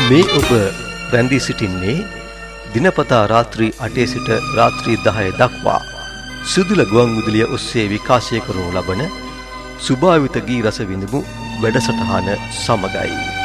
මේ ඔබ රැඳී සිටින්නේ දිනපතා රාත්‍රී 8 සිට රාත්‍රී 10 දක්වා සුදුල ගුවන් විදුලිය ඔස්සේ විකාශය කරනු ලබන සුභාවිත ගී රස විඳමු වැඩසටහන සමගයි.